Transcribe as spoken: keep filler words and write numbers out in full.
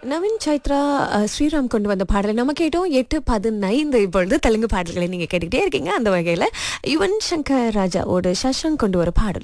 நவீன் சைத்ரா அஹ், ஸ்ரீராம் கொண்டு வந்த பாடலை நம்ம கேட்டோம். எட்டு பதினைந்து இப்பொழுது தெலுங்கு பாடல்களை நீங்க கேட்டுக்கிட்டே இருக்கீங்க. அந்த வகையில யுவன் சங்கர் ராஜாவோட சஷாங்க் கொண்டு வர பாடல்